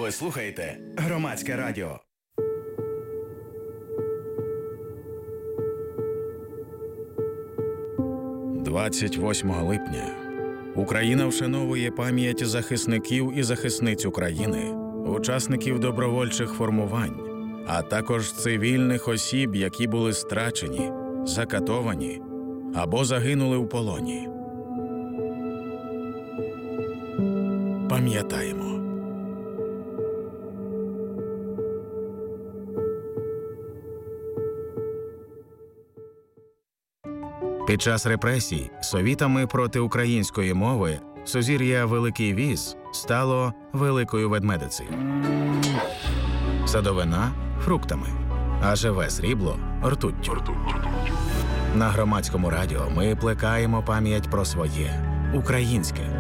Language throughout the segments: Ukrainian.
Ви слухаєте Громадське радіо. – 28 липня Україна вшановує пам'ять захисників і захисниць України, учасників добровольчих формувань, а також цивільних осіб, які були страчені, закатовані або загинули в полоні. Пам'ятаємо. Під час репресій совітами проти української мови сузір'я Великий Віз стало Великою Ведмедицею. Садовина – фруктами, а живе срібло – ртуттю. На Громадському радіо ми плекаємо пам'ять про своє – українське.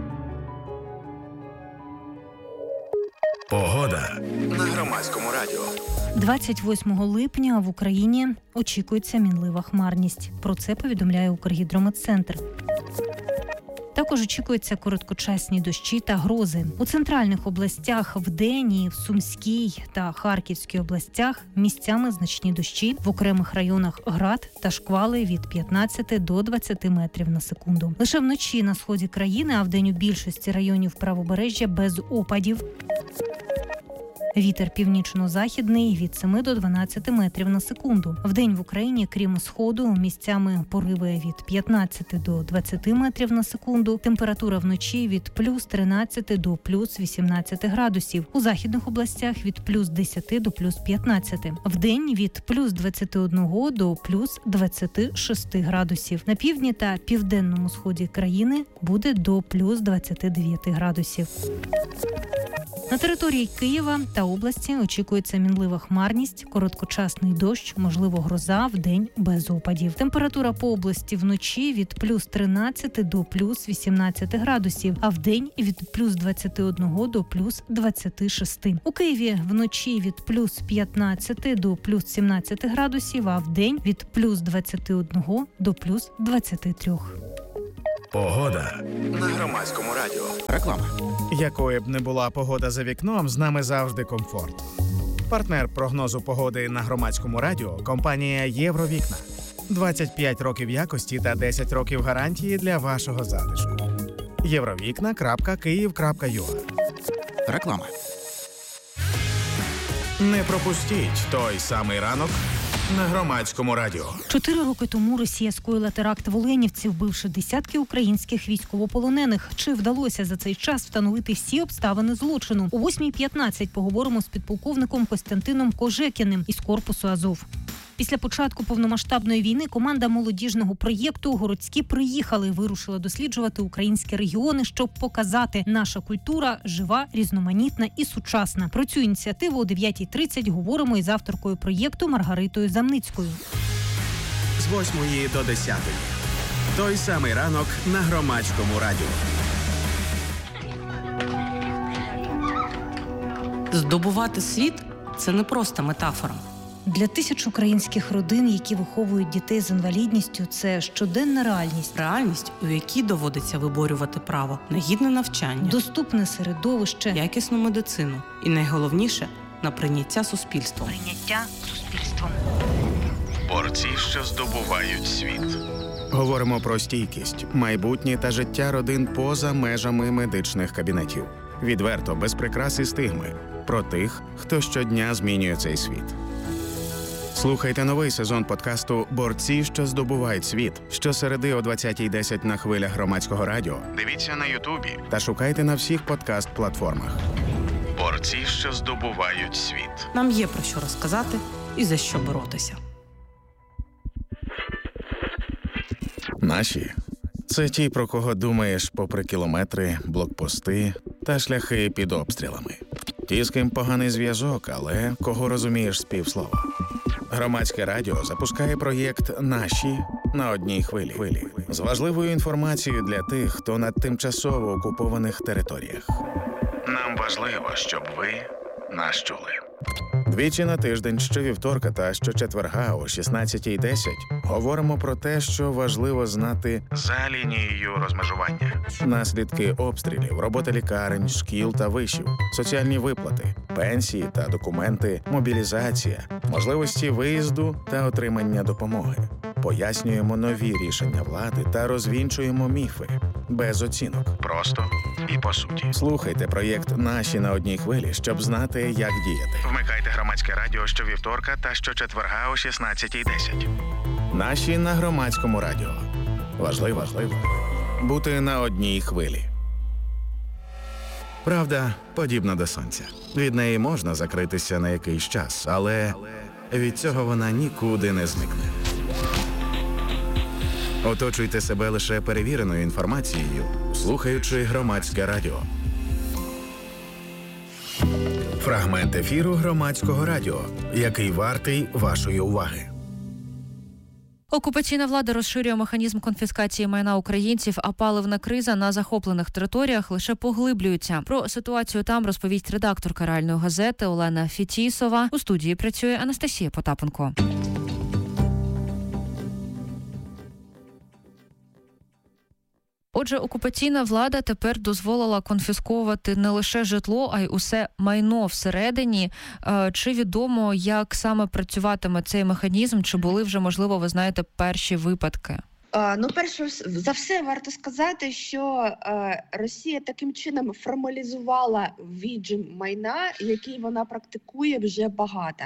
Погода на Громадському радіо. 28 липня в Україні очікується мінлива хмарність. Про це повідомляє Укргідрометцентр. Також очікуються короткочасні дощі та грози. У центральних областях вдень і в Сумській та Харківській областях місцями значні дощі, в окремих районах град та шквали від 15 до 20 метрів на секунду. Лише вночі на сході країни, а вдень у більшості районів правобережжя без опадів. Вітер північно-західний від 7 до 12 метрів на секунду. Вдень в Україні, крім сходу, місцями пориви від 15 до 20 метрів на секунду. Температура вночі від плюс 13 до плюс 18 градусів. У західних областях від плюс 10 до плюс 15. Вдень від плюс 21 до плюс 26 градусів. На півдні та південному сході країни буде до плюс 29 градусів. На території Києва та області очікується мінлива хмарність, короткочасний дощ, можливо гроза, вдень без опадів. Температура по області вночі від плюс 13 до плюс 18 градусів, а вдень від плюс 21 до плюс 26. У Києві вночі від плюс 15 до плюс 17 градусів, а вдень від плюс 21 до плюс 23. Погода на Громадському радіо. Реклама. Якою б не була погода за вікном, з нами завжди комфорт. Партнер прогнозу погоди на Громадському радіо – компанія «Євровікна». 25 років якості та 10 років гарантії для вашого затишку. Євровікна.Київ.ua. Реклама. Не пропустіть той самий ранок на Громадському радіо. 4 роки тому Росія скоїла теракт в Оленівці, вбивши десятки українських військовополонених. Чи вдалося за цей час встановити всі обставини злочину? О 8:15 поговоримо з підполковником Костянтином Кожекіним із корпусу Азов. Після початку повномасштабної війни команда молодіжного проєкту «Городські» приїхали і вирушила досліджувати українські регіони, щоб показати, наша культура жива, різноманітна і сучасна. Про цю ініціативу о 9:30 говоримо із авторкою проєкту Маргаритою Замницькою. З 8 до 10. Той самий ранок на Громадському радіо. Здобувати світ – це не просто метафора. Для тисяч українських родин, які виховують дітей з інвалідністю, це щоденна реальність. Реальність, у якій доводиться виборювати право на гідне навчання, доступне середовище, якісну медицину і, найголовніше, на прийняття суспільством. Борці, що здобувають світ. Говоримо про стійкість, майбутнє та життя родин поза межами медичних кабінетів. Відверто, без прикрас і стигми. Про тих, хто щодня змінює цей світ. Слухайте новий сезон подкасту «Борці, що здобувають світ» щосереди о 20:10 на хвилях Громадського радіо. Дивіться на Ютубі та шукайте на всіх подкаст-платформах. Борці, що здобувають світ. Нам є про що розказати і за що боротися. Наші – це ті, про кого думаєш попри кілометри, блокпости та шляхи під обстрілами. Ті, з ким поганий зв'язок, але кого розумієш з півслова. Громадське радіо запускає проєкт «Наші» на одній хвилі. З важливою інформацією для тих, хто на тимчасово окупованих територіях. Нам важливо, щоб ви нас чули. Двічі на тиждень, щовівторка та щочетверга о 16:10 говоримо про те, що важливо знати за лінією розмежування. Наслідки обстрілів, робота лікарень, шкіл та вишів, соціальні виплати, пенсії та документи, мобілізація, можливості виїзду та отримання допомоги. Пояснюємо нові рішення влади та розвінчуємо міфи. Без оцінок. Просто і по суті. Слухайте проєкт «Наші на одній хвилі», щоб знати, як діяти. Вмикайте громадське радіо щовівторка та щочетверга о 16:10. Наші на громадському радіо. Важливо бути на одній хвилі. Правда подібна до сонця. Від неї можна закритися на якийсь час, але від цього вона нікуди не зникне. Оточуйте себе лише перевіреною інформацією, слухаючи громадське радіо. Фрагмент ефіру громадського радіо, який вартий вашої уваги. Окупаційна влада розширює механізм конфіскації майна українців, а паливна криза на захоплених територіях лише поглиблюється. Про ситуацію там розповість редакторка реальної газети Олена Фетісова. У студії працює Анастасія Потапенко. Отже, окупаційна влада тепер дозволила конфісковувати не лише житло, а й усе майно всередині. Чи відомо, як саме працюватиме цей механізм? Чи були вже, можливо, ви знаєте, перші випадки? Перш за все, варто сказати, що Росія таким чином формалізувала віджим майна, який вона практикує вже багато.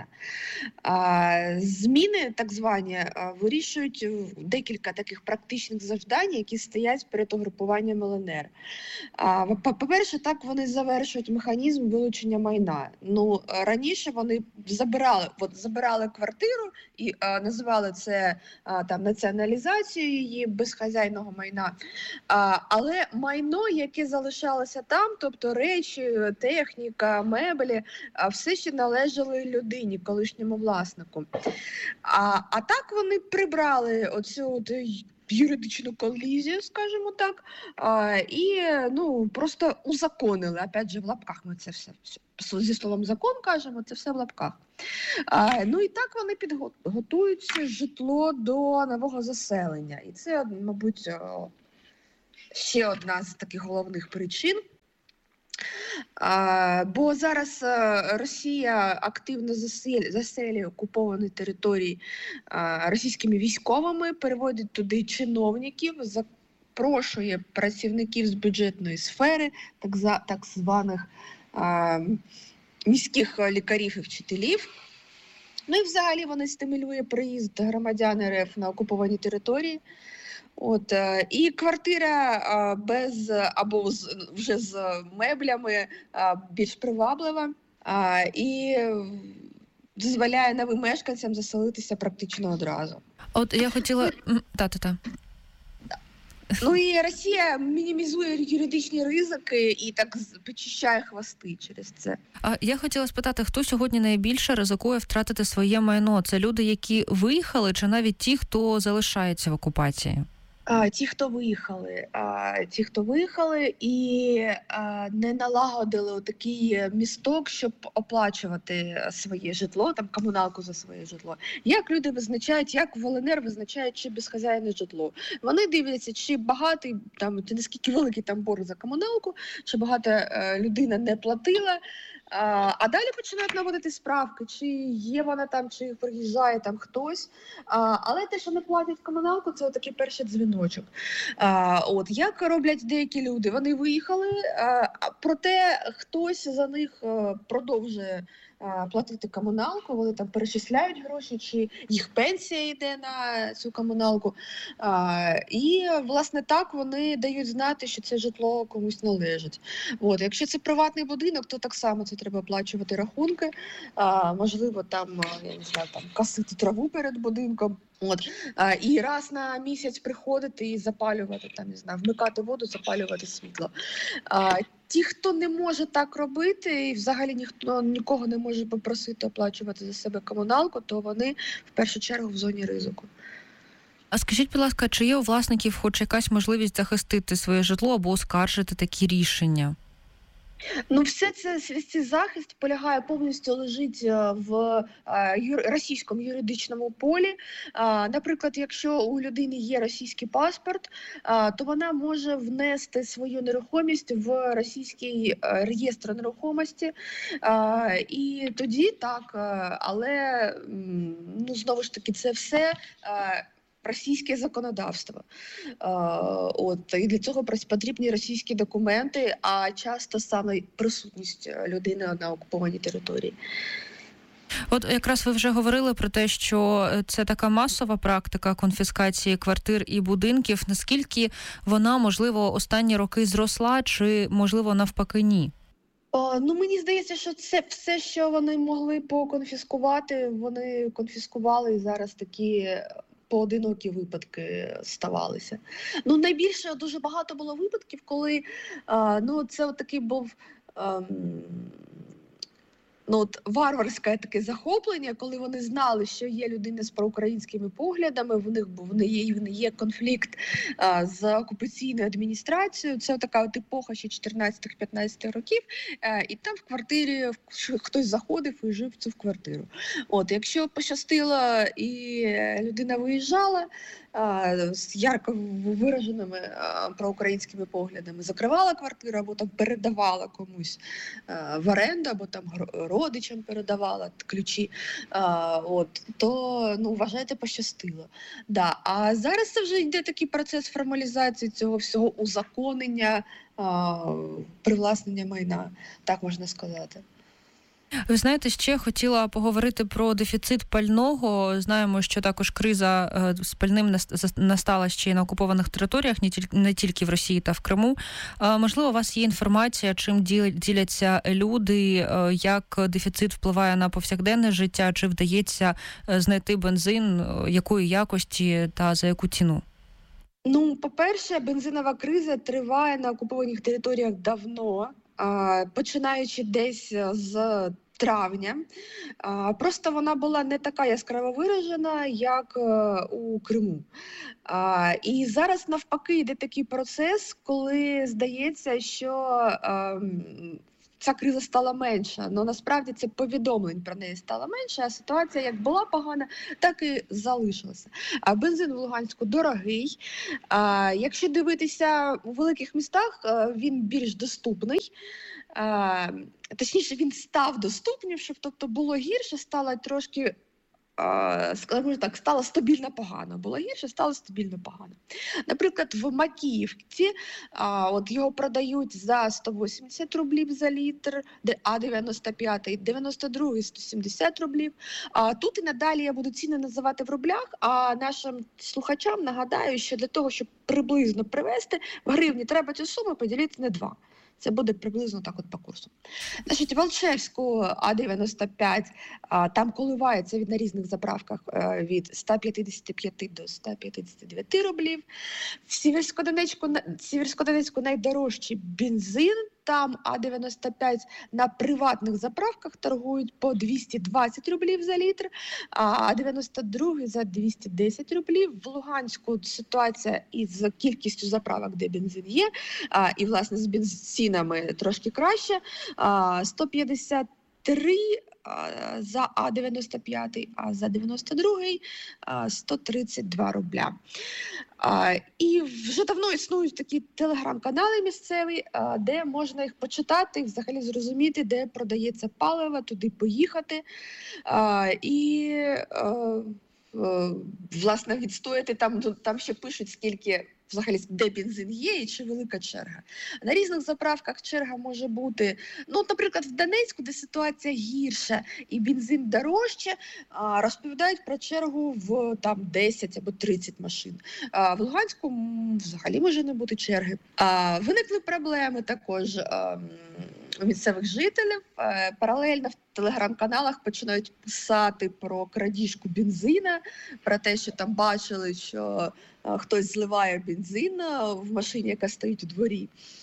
Зміни, так звані, вирішують декілька таких практичних завдань, які стоять перед угрупуванням ЛНР. По-перше, так вони завершують механізм вилучення майна. Раніше вони забирали квартиру і називали це націоналізацією її безхазяйного майна. Але майно, яке залишалося там, тобто речі, техніка, меблі, все ще належали людині, колишньому власнику. А так вони прибрали оцю юридичну колізію, скажімо так, і просто узаконили. Опять же, в лапках ми це все зі словом закон кажемо, це все в лапках. І так вони підготують житло до нового заселення. І це, мабуть, ще одна з таких головних причин. Бо зараз Росія активно заселює окуповані території російськими військовими, переводить туди чиновників, запрошує працівників з бюджетної сфери, так званих міських лікарів і вчителів. І взагалі вони стимулює приїзд громадян РФ на окуповані території. І квартира або вже з меблями більш приваблива і дозволяє новим мешканцям заселитися практично одразу. Я хотіла... І Росія мінімізує юридичні ризики і так почищає хвости через це. Я хотіла спитати, хто сьогодні найбільше ризикує втратити своє майно? Це люди, які виїхали, чи навіть ті, хто залишається в окупації? Ті, хто виїхали і не налагодили такий місток, щоб оплачувати своє житло, комуналку за своє житло. Як люди визначають, як в ЛНР визначають, чи безхазяйне житло? Вони дивляться, чи багатий, чи наскільки великий борг за комуналку, чи багата людина не платила. А далі починають наводити справки, чи є вона там, чи приїжджає там хтось. Але те, що не платять комуналку, це такий перший дзвіночок. Як роблять деякі люди? Вони виїхали, проте хтось за них продовжує платити комуналку, вони там перечисляють гроші, чи їх пенсія йде на цю комуналку. І, власне, так вони дають знати, що це житло комусь належить. Якщо це приватний будинок, то так само це треба оплачувати рахунки, можливо, косити траву перед будинком. І раз на місяць приходити і запалювати, вмикати воду, запалювати світло. Ті, хто не може так робити, і взагалі нікого не може попросити оплачувати за себе комуналку, то вони в першу чергу в зоні ризику. А скажіть, будь ласка, чи є у власників хоч якась можливість захистити своє житло або оскаржити такі рішення? Ну, цей захист полягає повністю лежить в російському юридичному полі. Наприклад, якщо у людини є російський паспорт, то вона може внести свою нерухомість в російський реєстр нерухомості. І тоді так, але ну, знову ж таки, це все російське законодавство. І для цього потрібні російські документи, а часто саме присутність людини на окупованій території. От якраз ви вже говорили про те, що це така масова практика конфіскації квартир і будинків. Наскільки вона, можливо, останні роки зросла, чи, можливо, навпаки, ні? Ну, мені здається, що це все, що вони могли поконфіскувати, вони конфіскували, і зараз такі поодинокі випадки ставалися. Ну, найбільше, дуже багато було випадків, коли це такий був варварське таке захоплення, коли вони знали, що є людина з проукраїнськими поглядами, в них є конфлікт з окупаційною адміністрацією. Це така епоха ще 14-15 років, і там в квартирі хтось заходив і жив в цю квартиру. Якщо пощастило і людина виїжджала з ярко вираженими проукраїнськими поглядами, закривала квартиру або там передавала комусь в оренду, або там родичам передавала ключі, то, вважайте, пощастило. Да. А зараз це вже йде такий процес формалізації цього всього, узаконення, привласнення майна, так можна сказати. Ви знаєте, ще хотіла поговорити про дефіцит пального. Знаємо, що також криза з пальним настала ще й на окупованих територіях, не тільки в Росії та в Криму. Можливо, у вас є інформація, чим діляться люди, як дефіцит впливає на повсякденне життя, чи вдається знайти бензин, якої якості та за яку ціну? Ну, по-перше, бензинова криза триває на окупованих територіях давно, починаючи десь з травня. Просто вона була не така яскраво виражена, як у Криму. І зараз навпаки йде такий процес, коли здається, що ця криза стала менша, але насправді це повідомлень про неї стало менше, а ситуація як була погана, так і залишилася. Бензин в Луганську дорогий. Якщо дивитися у великих містах, він більш доступний. Точніше, він став доступнішим, тобто було гірше, стало трошки, скажімо так, стало стабільно погано. Було гірше, стало стабільно погано. Наприклад, в Макіївці його продають за 180 рублів за літр, А95, 92 – 170 рублів. Тут і надалі я буду ціни називати в рублях, а нашим слухачам нагадаю, що для того, щоб приблизно привезти, в гривні треба цю суму поділити на 2. Це буде приблизно так от по курсу. Значить, в Алчевську А95, там коливається на різних заправках від 155 до 159 рублів. В Сєвєрсько-Донецьку найдорожчий бензин. Там А95 на приватних заправках торгують по 220 рублів за літр, а А92 за 210 рублів. В Луганську ситуація із кількістю заправок, де бензин є, і, власне, з бензинами трошки краще. 153 за А95, а за 92-й 132 рубля. І вже давно існують такі телеграм-канали місцеві, де можна їх почитати, взагалі зрозуміти, де продається паливо, туди поїхати і, власне, відстояти там ще пишуть, скільки взагалі, де бензин є і чи велика черга. На різних заправках черга може бути, наприклад, в Донецьку, де ситуація гірша і бензин дорожче, розповідають про чергу в 10 або 30 машин. В Луганську взагалі може не бути черги. Виникли проблеми також у місцевих жителів. Паралельно в телеграм-каналах починають писати про крадіжку бензина, про те, що там бачили, що хтось зливає бензин в машині, яка стоїть у дворі.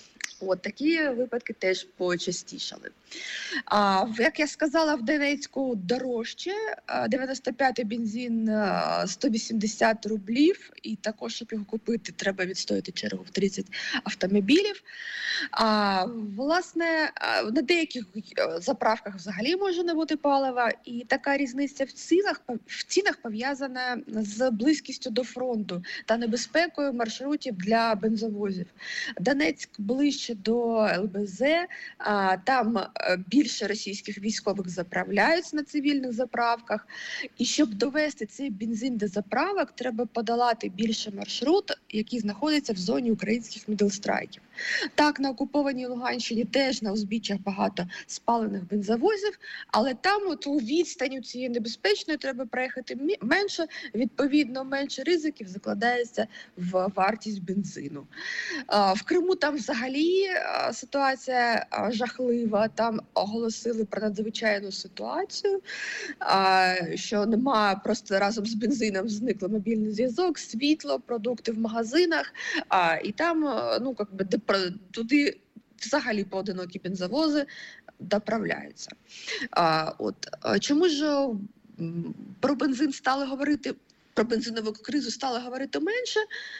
От такі випадки теж почастішали. Як я сказала, в Донецьку дорожче. 95-й бензин 180 рублів, і також, щоб його купити, треба відстояти чергу в 30 автомобілів. Власне, на деяких заправках взагалі може не бути палива, і така різниця в цінах пов'язана з близькістю до фронту та небезпекою маршрутів для бензовозів. Донецьк ближче до ЛБЗ, там більше російських військових заправляються на цивільних заправках, і щоб довести цей бензин до заправок, треба подолати більше маршрут, який знаходиться в зоні українських мідлстрайків. Так, на окупованій Луганщині теж на узбіччях багато спалених бензовозів, але там от у відстані цієї небезпечної треба проїхати менше, відповідно менше ризиків закладається в вартість бензину. В Криму там взагалі ситуація жахлива, там оголосили про надзвичайну ситуацію, що немає, просто разом з бензином зникло мобільний зв'язок, світло, продукти в магазинах, і там, туди взагалі поодинокі бензовози доправляються. Чому ж про бензин стали говорити, про бензинову кризу стали говорити менше?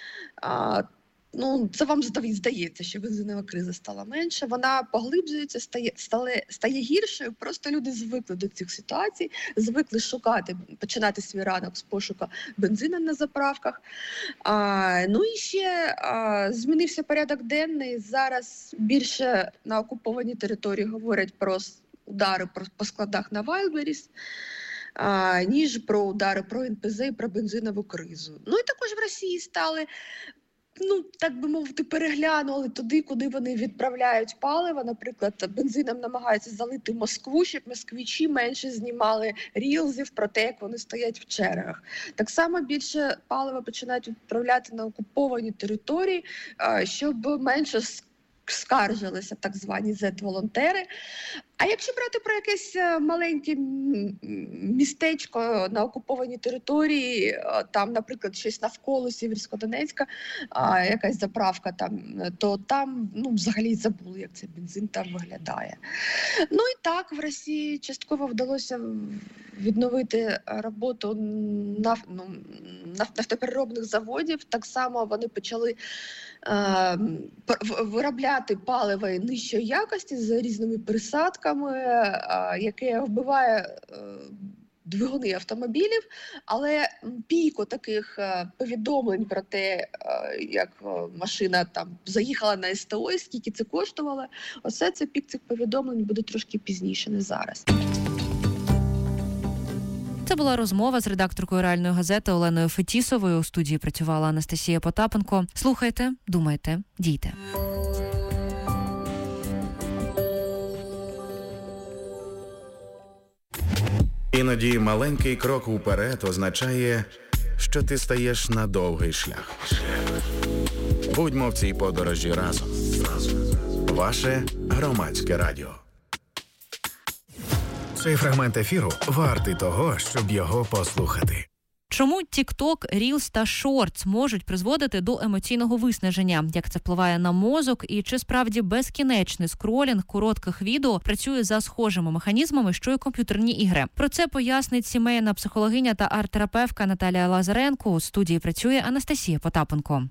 Це вам здається, що бензинова криза стала менше, вона поглиблюється, стає гіршою, просто люди звикли до цих ситуацій, звикли починати свій ранок з пошуку бензину на заправках. І ще змінився порядок денний, зараз більше на окупованій території говорять про удари по складах на Вайлдберріс, ніж про удари про НПЗ і про бензинову кризу. І також в Росії стали, так би мовити, переглянули туди, куди вони відправляють паливо. Наприклад, бензином намагаються залити Москву, щоб москвичі менше знімали рілзів про те, як вони стоять в чергах. Так само більше палива починають відправляти на окуповані території, щоб менше скаржилися так звані зет-волонтери. А якщо брати про якесь маленьке містечко на окупованій території, там, наприклад, щось навколо Сєвєрсько-Донецька, якась заправка там, то там взагалі забули, як цей бензин там виглядає. І так, в Росії частково вдалося відновити роботу нафтопереробних заводів. Так само вони почали виробляти паливо нижчої якості з різними присадками, яке вбиває двигуни автомобілів, але піку таких повідомлень про те, як машина там заїхала на СТО, і скільки це коштувало, це пік цих повідомлень буде трошки пізніше, не зараз. Це була розмова з редакторкою «Реальної газети» Оленою Фетісовою. У студії працювала Анастасія Потапенко. Слухайте, думайте, дійте. Іноді маленький крок уперед означає, що ти стаєш на довгий шлях. Будьмо в цій подорожі разом. Ваше Громадське радіо. Цей фрагмент ефіру вартий того, щоб його послухати. Чому TikTok, Reels та Shorts можуть призводити до емоційного виснаження? Як це впливає на мозок? І чи справді безкінечний скролінг коротких відео працює за схожими механізмами, що й комп'ютерні ігри? Про це пояснить сімейна психологиня та арт-терапевтка Наталія Лазаренко. У студії працює Анастасія Потапенко.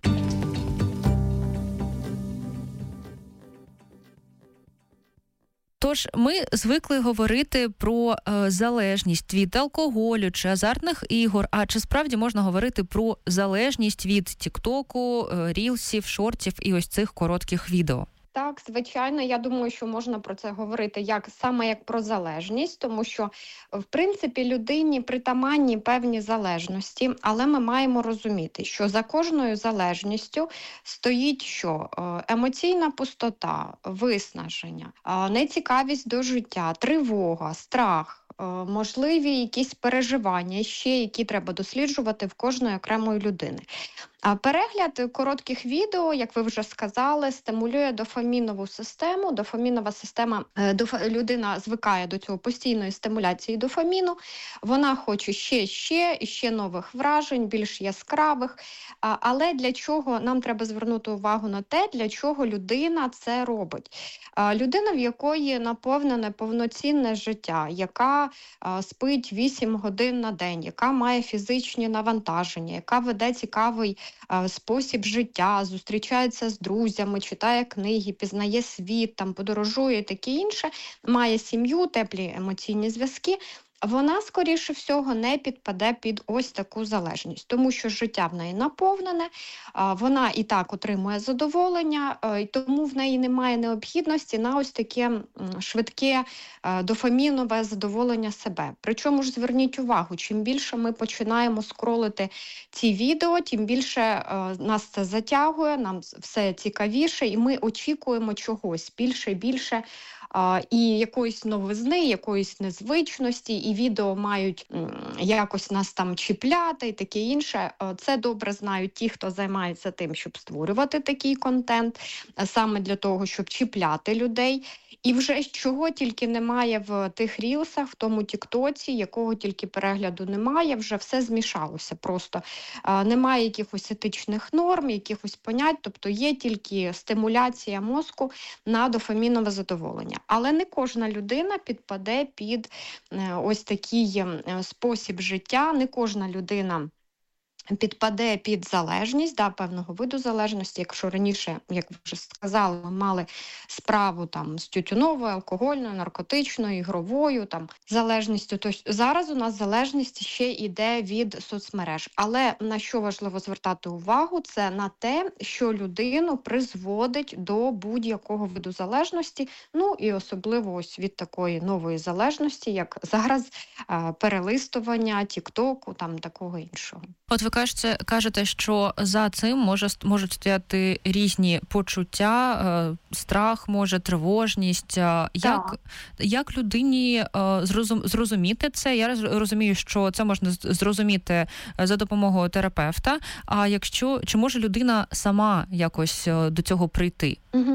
Тож ми звикли говорити про залежність від алкоголю чи азартних ігор. А чи справді можна говорити про залежність від тіктоку, рілсів, шортів і ось цих коротких відео? Так, звичайно, я думаю, що можна про це говорити саме як про залежність, тому що, в принципі, людині притаманні певні залежності, але ми маємо розуміти, що за кожною залежністю стоїть що? Емоційна пустота, виснаження, нецікавість до життя, тривога, страх. Можливі якісь переживання ще, які треба досліджувати в кожної окремої людини. А перегляд коротких відео, як ви вже сказали, стимулює дофамінову систему. Дофамінова система, людина звикає до цього постійної стимуляції дофаміну. Вона хоче ще нових вражень, більш яскравих. Але для чого нам треба звернути увагу на те, для чого людина це робить? Людина, в якої наповнене повноцінне життя, яка спить 8 годин на день, яка має фізичні навантаження, яка веде цікавий спосіб життя, зустрічається з друзями, читає книги, пізнає світ, там, подорожує і таке інше, має сім'ю, теплі емоційні зв'язки, вона, скоріше всього, не підпаде під ось таку залежність, тому що життя в неї наповнене, вона і так отримує задоволення, і тому в неї немає необхідності на ось таке швидке дофамінове задоволення себе. Причому ж зверніть увагу, чим більше ми починаємо скролити ці відео, тим більше нас це затягує, нам все цікавіше, і ми очікуємо чогось більше і більше, і якоїсь новизни, якоїсь незвичності, і відео мають якось нас там чіпляти і таке інше. Це добре знають ті, хто займається тим, щоб створювати такий контент, саме для того, щоб чіпляти людей. І вже чого тільки немає в тих рілсах, в тому тіктоці, якого тільки перегляду немає, вже все змішалося просто. Немає якихось етичних норм, якихось понять, тобто є тільки стимуляція мозку на дофамінове задоволення. Але не кожна людина підпаде під ось такий спосіб життя, не кожна людина підпаде під залежність, певного виду залежності. Якщо раніше, як ви вже сказали, ми мали справу там з тютюновою, алкогольною, наркотичною, ігровою залежністю, то зараз у нас залежність ще йде від соцмереж. Але на що важливо звертати увагу, це на те, що людину призводить до будь-якого виду залежності, і особливо ось від такої нової залежності, як зараз перелистування, тіктоку, такого іншого. От ви кажете, що за цим можуть стояти різні почуття, страх, може, тривожність. Як людині зрозуміти це? Я розумію, що це можна зрозуміти за допомогою терапевта, чи може людина сама якось до цього прийти?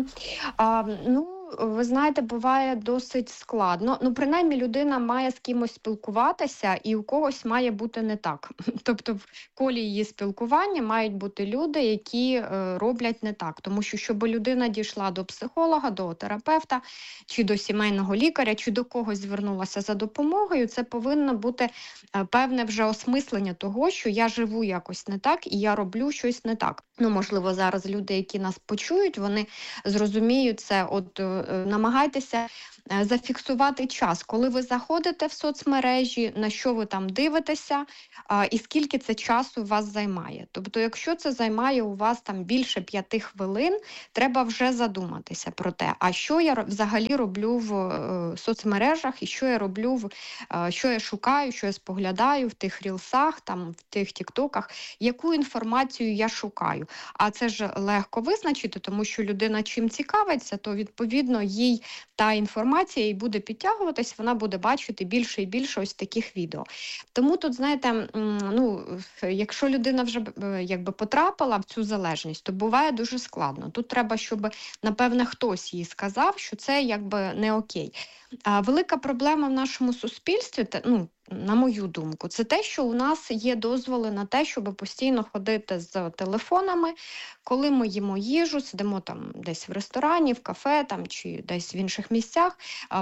Ви знаєте, буває досить складно. Принаймні, людина має з кимось спілкуватися, і у когось має бути не так. Тобто в колі її спілкування мають бути люди, які роблять не так. Тому що, щоб людина дійшла до психолога, до терапевта, чи до сімейного лікаря, чи до когось звернулася за допомогою, це повинно бути певне вже осмислення того, що я живу якось не так, і я роблю щось не так. Можливо, зараз люди, які нас почують, вони зрозуміють це. Намагайтеся зафіксувати час, коли ви заходите в соцмережі, на що ви там дивитеся, і скільки це часу вас займає. Тобто, якщо це займає у вас більше 5 хвилин, треба вже задуматися про те, а що я взагалі роблю в соцмережах, і що я роблю, що я шукаю, що я споглядаю в тих рілсах, в тих тіктоках, яку інформацію я шукаю. А це ж легко визначити, тому що людина чим цікавиться, то відповідно їй та інформація і буде підтягуватись, вона буде бачити більше і більше ось таких відео. Тому тут, знаєте, якщо людина вже потрапила в цю залежність, то буває дуже складно. Тут треба, щоб, напевне, хтось їй сказав, що це не окей. Велика проблема в нашому суспільстві, на мою думку, це те, що у нас є дозволи на те, щоб постійно ходити з телефонами, коли ми їмо їжу, сидимо десь в ресторані, в кафе чи десь в інших місцях,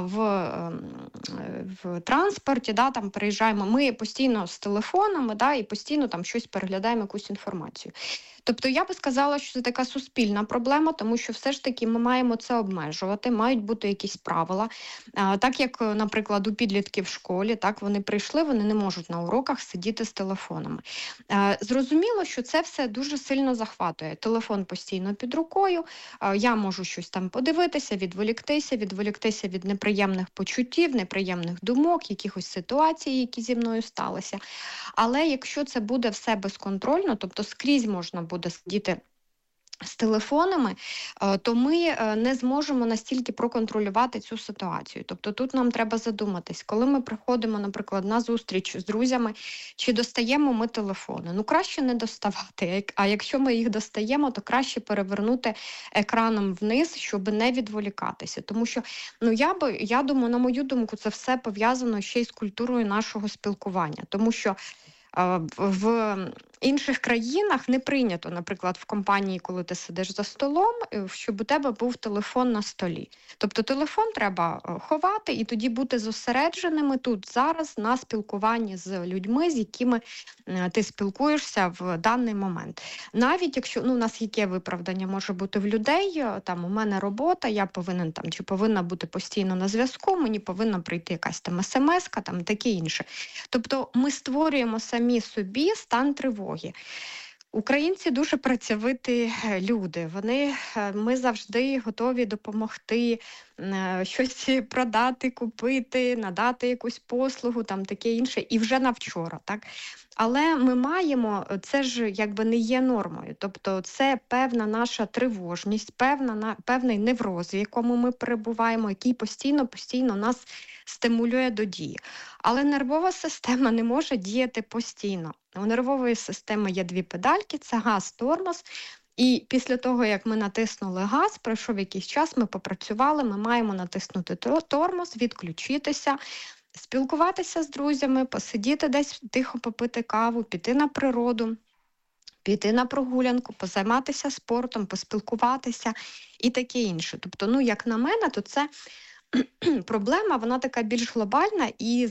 в транспорті, переїжджаємо, ми постійно з телефонами, і постійно щось переглядаємо, якусь інформацію. Тобто я би сказала, що це така суспільна проблема, тому що все ж таки ми маємо це обмежувати, мають бути якісь правила. Так як, наприклад, у підлітків в школі, вони прийшли, вони не можуть на уроках сидіти з телефонами. Зрозуміло, що це все дуже сильно захватує. Телефон постійно під рукою, я можу щось подивитися, відволіктися від неприємних почуттів, неприємних думок, якихось ситуацій, які зі мною сталися. Але якщо це буде все безконтрольно, тобто скрізь можна буде сидіти з телефонами, то ми не зможемо настільки проконтролювати цю ситуацію. Тобто тут нам треба задуматись, коли ми приходимо, наприклад, на зустріч з друзями, чи достаємо ми телефони. Ну, краще не доставати, а якщо ми їх достаємо, то краще перевернути екраном вниз, щоб не відволікатися. Тому що, я думаю, на мою думку, це все пов'язано ще й з культурою нашого спілкування. Тому що в інших країнах не прийнято, наприклад, в компанії, коли ти сидиш за столом, щоб у тебе був телефон на столі. Тобто телефон треба ховати і тоді бути зосередженими тут, зараз, на спілкуванні з людьми, з якими ти спілкуєшся в даний момент. Навіть якщо, у нас яке виправдання може бути в людей, там, у мене робота, я повинен там, чи повинна бути постійно на зв'язку, мені повинна прийти якась там смс-ка, там, таке інше. Тобто ми створюємо самі собі стан тривоги. Українці дуже працьовиті люди. Ми завжди готові допомогти, щось продати, купити, надати якусь послугу, там таке інше, і вже на вчора, так? Але ми маємо, це ж якби не є нормою. Тобто це певна наша тривожність, певний невроз, в якому ми перебуваємо, який постійно нас стимулює до дії. Але нервова система не може діяти постійно. У нервової системи є дві педальки – це газ, тормоз. І після того, як ми натиснули газ, пройшов якийсь час, ми попрацювали, ми маємо натиснути тормоз, відключитися, спілкуватися з друзями, посидіти десь, тихо попити каву, піти на природу, піти на прогулянку, позайматися спортом, поспілкуватися і таке інше. Тобто, як на мене, то це проблема, вона така більш глобальна і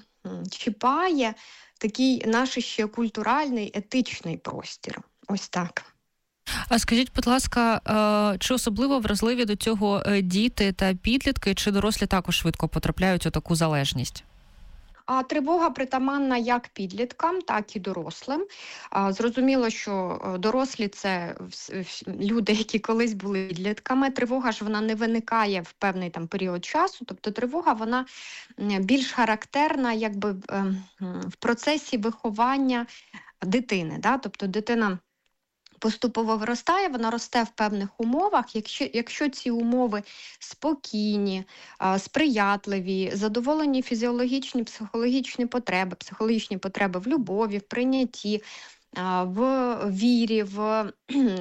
зачіпає такий наш ще культуральний, етичний простір. Ось так. А скажіть, будь ласка, чи особливо вразливі до цього діти та підлітки, чи дорослі також швидко потрапляють у таку залежність? А тривога притаманна як підліткам, так і дорослим. Зрозуміло, що дорослі – це люди, які колись були підлітками. Тривога ж вона не виникає в певний там період часу. Тобто тривога вона більш характерна якби в процесі виховання дитини. Да? Тобто дитина поступово виростає, вона росте в певних умовах. Якщо ці умови спокійні, сприятливі, задоволені фізіологічні, психологічні потреби в любові, в прийнятті, в вірі, в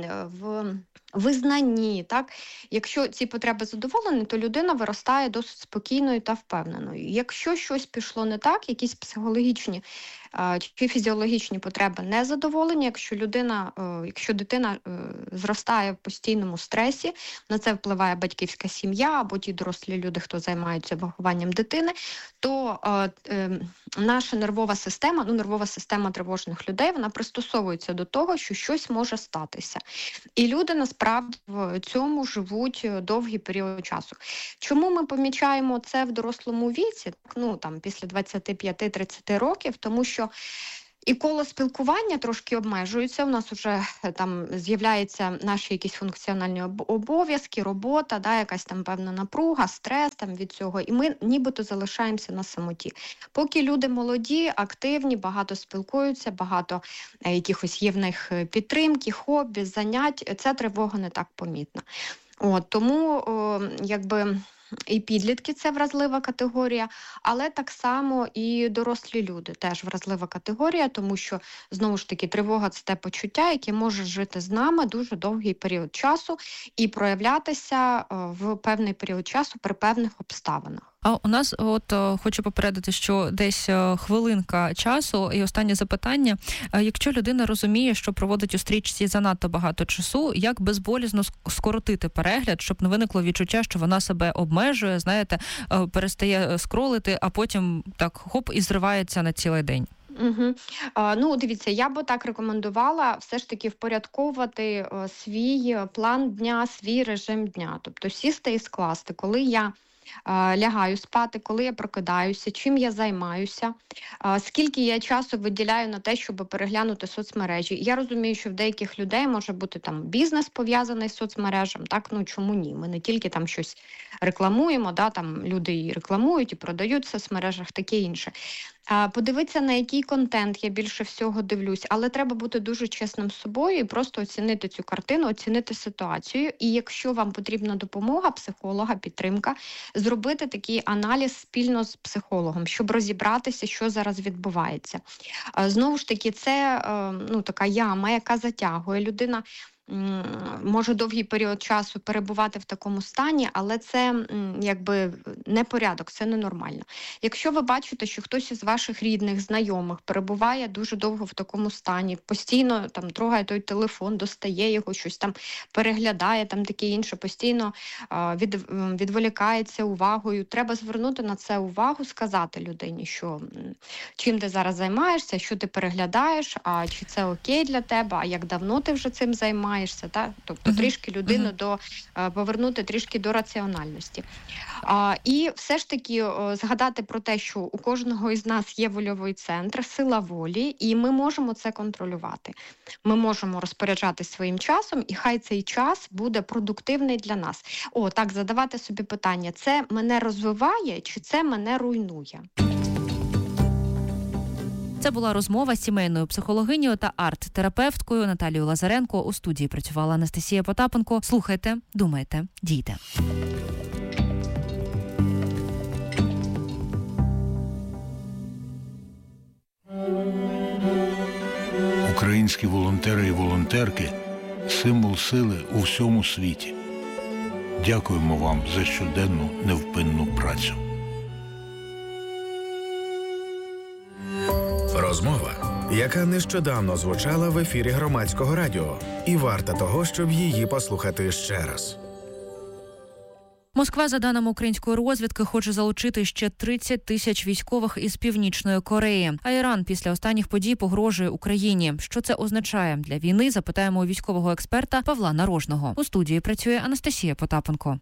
визнанні. Так? Якщо ці потреби задоволені, то людина виростає досить спокійною та впевненою. Якщо щось пішло не так, якісь психологічні чи фізіологічні потреби не задоволені, якщо дитина зростає в постійному стресі, на це впливає батьківська сім'я або ті дорослі люди, хто займаються вихованням дитини, то наша нервова система тривожних людей, вона пристосовується до того, що щось може статися. І люди насправді в цьому живуть довгий період часу. Чому ми помічаємо це в дорослому віці, після 25-30 років? Тому що і коло спілкування трошки обмежується, у нас вже там з'являються наші якісь функціональні обов'язки, робота, якась там певна напруга, стрес там від цього, і ми нібито залишаємося на самоті. Поки люди молоді, активні, багато спілкуються, багато якихось є в них підтримки, хобі, занять, ця тривога не так помітна. Тому і підлітки – це вразлива категорія, але так само і дорослі люди теж вразлива категорія, тому що, знову ж таки, тривога – це те почуття, яке може жити з нами дуже довгий період часу і проявлятися в певний період часу при певних обставинах. А у нас хочу попередити, що десь хвилинка часу і останнє запитання. Якщо людина розуміє, що проводить у стрічці занадто багато часу, як безболісно скоротити перегляд, щоб не виникло відчуття, що вона себе обмежує, перестає скролити, а потім так хоп і зривається на цілий день? Дивіться, я би так рекомендувала все ж таки впорядковувати свій план дня, свій режим дня. Тобто сісти і скласти, коли я лягаю спати, коли я прокидаюся, чим я займаюся, скільки я часу виділяю на те, щоб переглянути соцмережі. Я розумію, що в деяких людей може бути там бізнес пов'язаний з соцмережами, так, чому ні? Ми не тільки там щось рекламуємо, там люди і рекламують, і продають в соцмережах, таке інше. Подивитися, на який контент я більше всього дивлюсь, але треба бути дуже чесним з собою і просто оцінити цю картину, оцінити ситуацію. І якщо вам потрібна допомога психолога, підтримка, зробити такий аналіз спільно з психологом, щоб розібратися, що зараз відбувається. Знову ж таки, це така яма, яка затягує. Людина може довгий період часу перебувати в такому стані, але це якби не порядок, це ненормально. Якщо ви бачите, що хтось із ваших рідних, знайомих перебуває дуже довго в такому стані, постійно там трогає той телефон, достає його, щось там переглядає, там таке інше, постійно відволікається увагою, треба звернути на це увагу, сказати людині, що чим ти зараз займаєшся, що ти переглядаєш, а чи це окей для тебе, а як давно ти вже цим займаєшся. Так? Тобто трішки людину повернути трішки до раціональності. І все ж таки згадати про те, що у кожного із нас є вольовий центр, сила волі, і ми можемо це контролювати. Ми можемо розпоряджатися своїм часом, і хай цей час буде продуктивний для нас. Так, задавати собі питання, це мене розвиває чи це мене руйнує? Це була розмова з сімейною психологинею та арт-терапевткою Наталією Лазаренко. У студії працювала Анастасія Потапенко. Слухайте, думайте, дійте. Українські волонтери і волонтерки – символ сили у всьому світі. Дякуємо вам за щоденну невпинну працю. Розмова, яка нещодавно звучала в ефірі Громадського радіо, і варта того, щоб її послухати ще раз. Москва, за даними української розвідки, хоче залучити ще 30 тисяч військових із Північної Кореї. А Іран після останніх подій погрожує Україні. Що це означає для війни, запитаємо у військового експерта Павла Нарожного. У студії працює Анастасія Потапенко.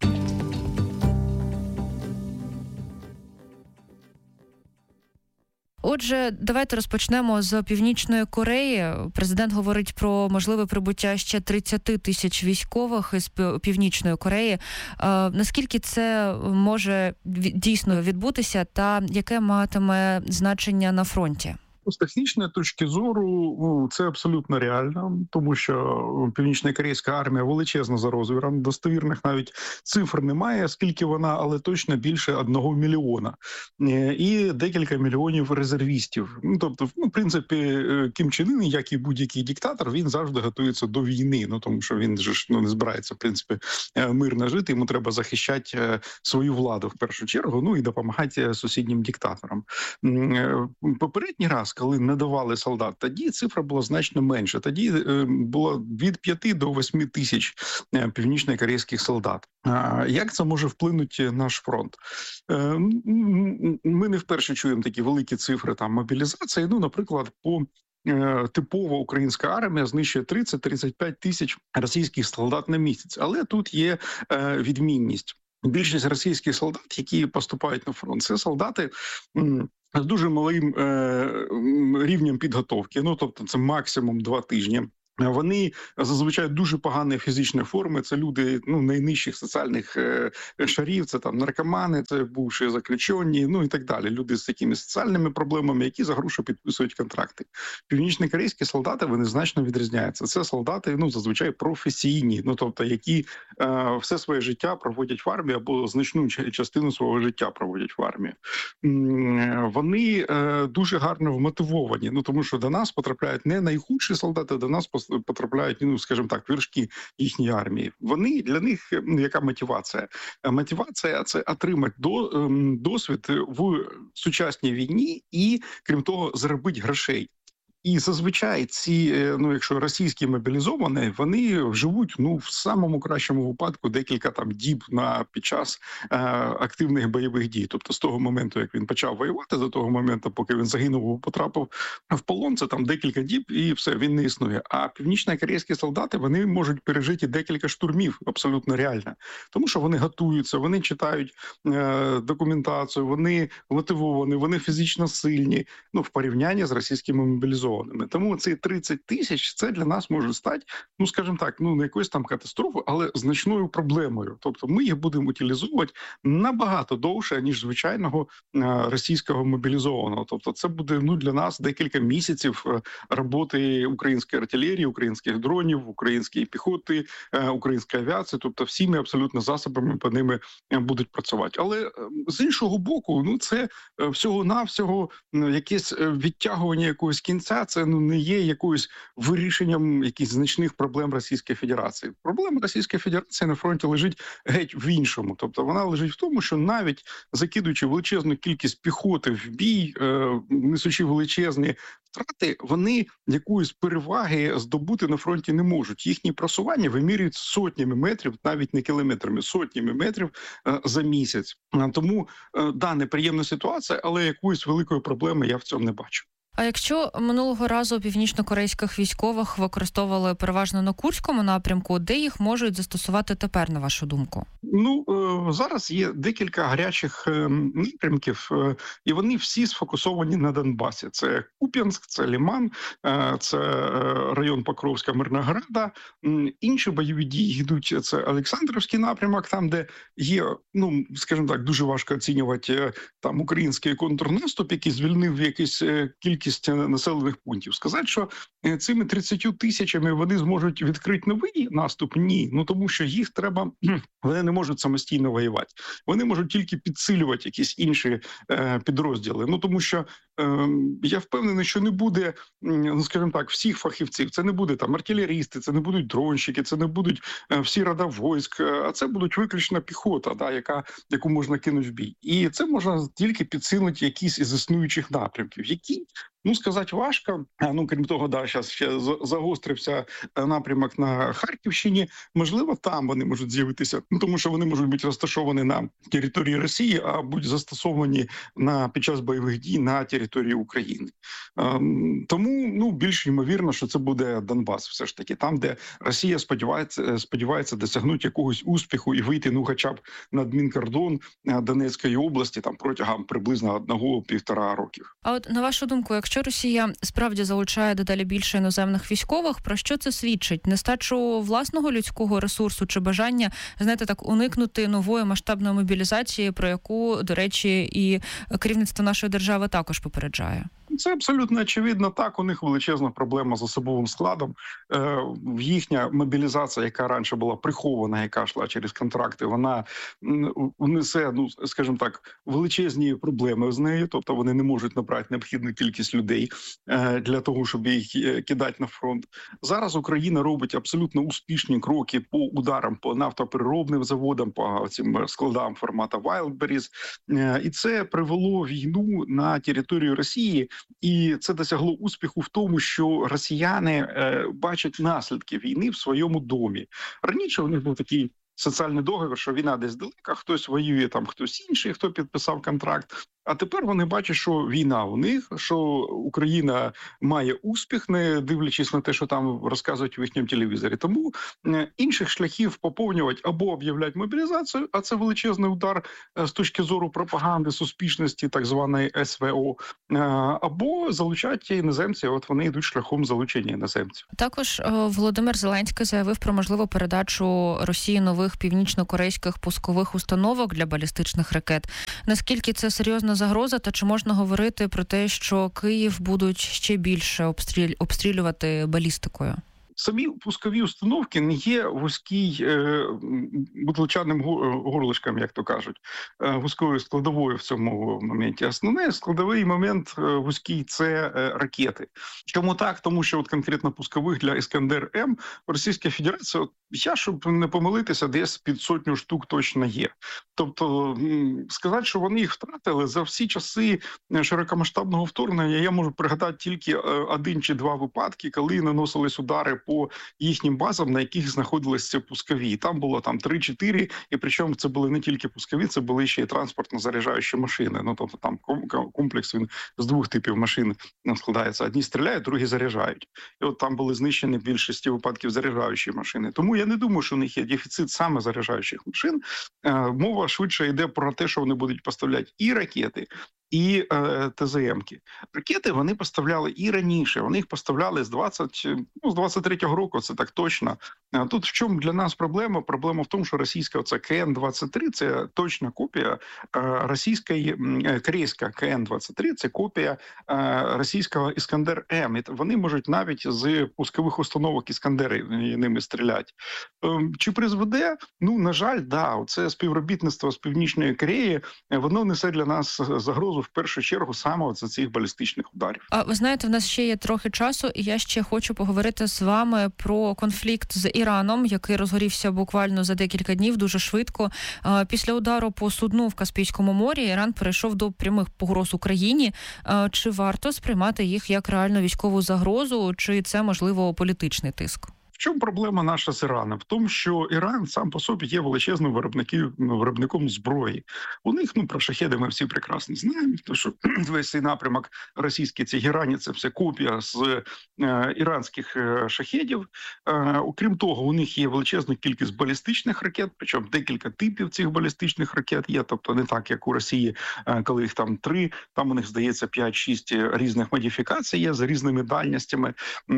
Отже, давайте розпочнемо з Північної Кореї. Президент говорить про можливе прибуття ще 30 тисяч військових із Північної Кореї. Наскільки це може дійсно відбутися та яке матиме значення на фронті? З технічної точки зору це абсолютно реально, тому що північно-корейська армія величезна за розміром, достовірних навіть цифр немає, скільки вона, але точно більше 1 мільйона. І декілька мільйонів резервістів. Тобто, в принципі, Кім Чен Ін, як і будь-який диктатор, він завжди готується до війни, тому що він же не збирається, в принципі, мирно жити, йому треба захищати свою владу в першу чергу, і допомагати сусіднім диктаторам. Попередній раз, коли не давали солдат, тоді цифра була значно менша. Тоді було від 5 до 8 тисяч північно-корейських солдат. Як це може вплинути на наш фронт? Ми не вперше чуємо такі великі цифри мобілізації. Наприклад, типова українська армія знищує 30-35 тисяч російських солдат на місяць. Але тут є відмінність. Більшість російських солдат, які поступають на фронт, це солдати з дуже малим рівнем підготовки, тобто це максимум 2 тижні. Вони зазвичай дуже поганої фізичної форми, це люди найнижчих соціальних шарів, це наркомани, це бувші заключені, і так далі. Люди з такими соціальними проблемами, які за гроші підписують контракти. Північно-корейські солдати, вони значно відрізняються. Це солдати, зазвичай професійні, тобто які все своє життя проводять в армії або значну частину свого життя проводять в армії. Вони дуже гарно вмотивовані, тому що до нас потрапляють не найхудші солдати, до нас потрапляють, скажімо так, вершки їхньої армії. Для них яка мотивація? Мотивація – це отримати досвід в сучасній війні і, крім того, заробити грошей. І зазвичай ці, якщо російські мобілізовані, вони живуть, в самому кращому випадку декілька діб під час активних бойових дій. Тобто з того моменту, як він почав воювати, до того моменту, поки він загинув, потрапив в полон, це декілька діб і все, він не існує. А північно-корейські солдати, вони можуть пережити декілька штурмів, абсолютно реально. Тому що вони готуються, вони читають документацію, вони мотивовані, вони фізично сильні, в порівнянні з російськими мобілізованими. мобілізованими. Тому ці 30 тисяч, це для нас може стати, ну, скажімо так, ну, не якоюсь там катастрофою, але значною проблемою. Тобто ми їх будемо утилізувати набагато довше, ніж звичайного російського мобілізованого. Тобто це буде, ну, для нас декілька місяців роботи української артилерії, українських дронів, української піхоти, української авіації, тобто всіми абсолютно засобами по ними будуть працювати. Але з іншого боку, ну, це всього-навсього якесь відтягування якогось кінця, це, ну, не є якоюсь вирішенням якихось значних проблем Російської Федерації. Проблема Російської Федерації на фронті лежить геть в іншому. Тобто вона лежить в тому, що навіть закидуючи величезну кількість піхоти в бій, несучи величезні втрати, вони якоїсь переваги здобути на фронті не можуть. Їхні просування вимірюють сотнями метрів, навіть не кілометрами, сотнями метрів за місяць. Тому, да, неприємна ситуація, але якоїсь великої проблеми я в цьому не бачу. А якщо минулого разу північно-корейських військових використовували переважно на Курському напрямку, де їх можуть застосувати тепер, на вашу думку? Ну, зараз є декілька гарячих напрямків, і вони всі сфокусовані на Донбасі. Це Куп'янськ, це Лиман, це район Покровська, Мирнограда. Інші бойові дії йдуть, це Олександрівський напрямок, там, де є, ну, скажімо так, дуже важко оцінювати там український контрнаступ, який звільнив якусь кількість населених пунктів. Сказати, що цими 30 тисячами вони зможуть відкрити новий наступ? Ні. Ну, тому що їх треба, вони не можуть самостійно воювати. Вони можуть тільки підсилювати якісь інші підрозділи. Ну, тому що я впевнений, що не буде, ну, скажімо так, всіх фахівців. Це не буде там артилерісти, це не будуть дронщики, це не будуть всі рода військ, а це будуть виключно піхота, да, яку можна кинути в бій. І це можна тільки підсилити якісь із існуючих напрямків, які, ну, сказати важко. Ну, крім того, да, зараз ще загострився напрямок на Харківщині. Можливо, там вони можуть з'явитися, ну, тому що вони можуть бути розташовані на території Росії, а будуть застосовані під час бойових дій на території України. Тому, ну, більш ймовірно, що це буде Донбас, все ж таки, там, де Росія сподівається досягнути якогось успіху і вийти, ну, хоча б на адмінкордон Донецької області там протягом приблизно 1-1,5 років. А от на вашу думку, якщо Росія справді залучає дедалі більше іноземних військових, про що це свідчить? Нестачу власного людського ресурсу чи бажання, знаєте, так, уникнути нової масштабної мобілізації, про яку, до речі, і керівництво нашої держави також попереджає? Це абсолютно очевидно так. У них величезна проблема з особовим складом. Їхня мобілізація, яка раніше була прихована, яка йшла через контракти, вона несе, ну, скажімо так, величезні проблеми з нею. Тобто вони не можуть набрати необхідну кількість людей для того, щоб їх кидати на фронт. Зараз Україна робить абсолютно успішні кроки по ударам по нафтопереробним заводам, по цим складам формату Wildberries. І це привело війну на територію Росії. І це досягло успіху в тому, що росіяни бачать наслідки війни в своєму домі. Раніше у них був такий соціальний договір, що війна десь далека, хтось воює, там хтось інший, хто підписав контракт. А тепер вони бачать, що війна у них, що Україна має успіх, не дивлячись на те, що там розказують в їхньому телевізорі. Тому інших шляхів поповнювати або об'являти мобілізацію, а це величезний удар з точки зору пропаганди, суспішності, так званої СВО, або залучати іноземців. От вони йдуть шляхом залучення іноземців. Також Володимир Зеленський заявив про можливу передачу Росії нових північно-корейських пускових установок для балістичних ракет. Наскільки це серйозна загроза, та чи можна говорити про те, що Київ будуть ще більше обстрілювати балістикою? Самі пускові установки не є бутилчаним горлишком, як то кажуть, вузькою складовою в цьому моменті. Основний складовий момент вузький – це ракети. Чому так? Тому що от конкретно пускових для Іскандер-М Російська Федерація, я, щоб не помилитися, десь під 100 штук точно є. Тобто сказати, що вони їх втратили за всі часи широкомасштабного вторгнення, я можу пригадати тільки 1 чи 2 випадки, коли наносились удари по їхнім базам, на яких знаходилися пускові. Там було 3-4, і причому це були не тільки пускові, це були ще й транспортно-заряджаючі машини. Ну, тобто там комплекс він з 2 типів машин складається. Одні стріляють, другі заряджають. І от там були знищені в більшості випадків заряджаючі машини. Тому я не думаю, що у них є дефіцит саме заряджаючих машин. Мова швидше йде про те, що вони будуть поставляти і ракети, і ТЗМки. Ракети вони поставляли і раніше. Вони їх поставляли з 23-го року, це так точно. Тут в чому для нас проблема? Проблема в тому, що російська оце КН-23 – це точна копія корейська КН-23 – це копія російського Іскандер-М. Вони можуть навіть з пускових установок Іскандери ними стріляти. Чи призведе? Ну, на жаль, да. Це співробітництво з Північної Кореї, воно несе для нас загрозу в першу чергу саме за цих балістичних ударів. А ви знаєте, в нас ще є трохи часу, і я ще хочу поговорити з вами про конфлікт з Іраном, який розгорівся буквально за декілька днів, дуже швидко. Після удару по судну в Каспійському морі Іран перейшов до прямих погроз Україні. Чи варто сприймати їх як реальну військову загрозу, чи це, можливо, політичний тиск? В чому проблема наша з Іраном? В тому, що Іран сам по собі є величезним виробником зброї. У них, про шахеди ми всі прекрасно знаємо, тому що весь цей напрямок російський, ці Ірані, це все копія з іранських шахедів. Окрім того, у них є величезна кількість балістичних ракет, причому декілька типів цих балістичних ракет є, тобто не так, як у Росії, коли їх там 3, там у них, здається, 5-6 різних модифікацій є з різними дальностями.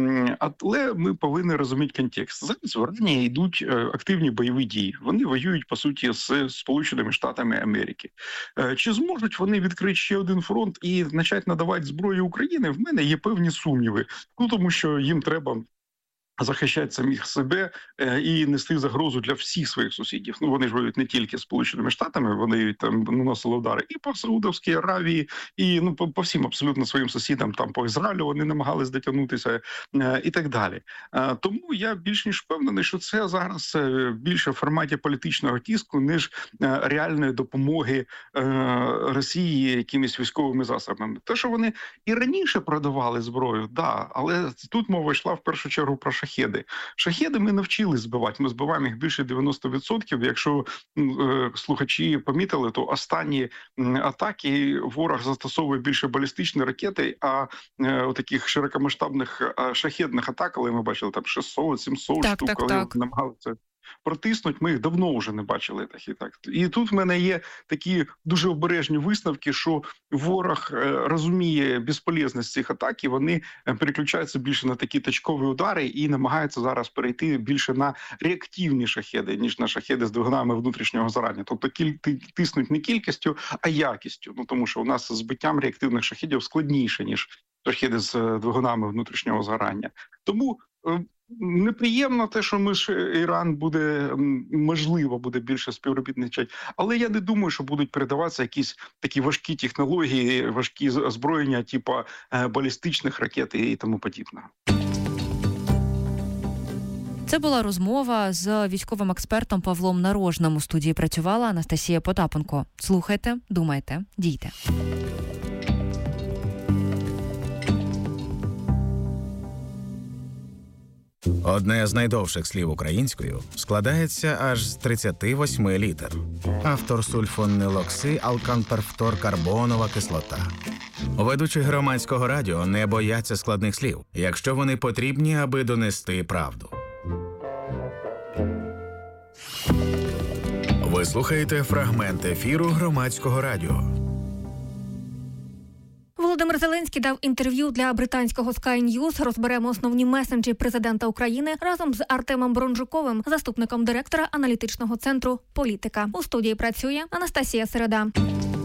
Але ми повинні розуміти контекст. Зараз в Ірані йдуть активні бойові дії. Вони воюють, по суті, з Сполученими Штатами Америки. Чи зможуть вони відкрити ще один фронт і почати надавати зброю Україні? В мене є певні сумніви. Тому що їм треба захищати самих себе і нести загрозу для всіх своїх сусідів. Вони ж воюють не тільки з Сполученими Штатами, вони там наносили удари і по Саудовській Аравії, і по всім абсолютно своїм сусідам, там по Ізраїлю вони намагались дотягнутися і так далі. Тому я більш ніж впевнений, що це зараз більше в форматі політичного тиску, ніж реальної допомоги Росії якимись військовими засобами. Те, що вони і раніше продавали зброю, да, але тут мова йшла в першу чергу про шахеди. Шахеди ми навчились збивати. Ми збиваємо їх більше 90%. Якщо слухачі помітили, то останні атаки ворог застосовує більше балістичні ракети, а у таких широкомасштабних шахедних атак, коли ми бачили там 600-700 штук, коли намагалися протиснуть, ми їх давно вже не бачили. І тут в мене є такі дуже обережні висновки, що ворог розуміє безполезність цих атак, і вони переключаються більше на такі точкові удари і намагаються зараз перейти більше на реактивні шахеди, ніж на шахеди з двигунами внутрішнього згорання. Тобто тиснуть не кількістю, а якістю. Тому що у нас збиттям реактивних шахедів складніше, ніж шахеди з двигунами внутрішнього згорання. Тому неприємно те, що Іран можливо буде більше співробітничати, але я не думаю, що будуть передаватися якісь такі важкі технології, важкі озброєння, типу балістичних ракет і тому подібне. Це була розмова з військовим експертом Павлом Нарожним. У студії працювала Анастасія Потапенко. Слухайте, думайте, дійте. Одне з найдовших слів українською складається аж з 38 літер. Автор сульфонилокси алканперфторкарбонова кислота. Ведучі громадського радіо не бояться складних слів, якщо вони потрібні, аби донести правду. Ви слухаєте фрагмент ефіру громадського радіо. Володимир Зеленський дав інтерв'ю для британського Sky News. Розберемо основні меседжі президента України разом з Артемом Бронжуковим, заступником директора аналітичного центру «Політика». У студії працює Анастасія Середа.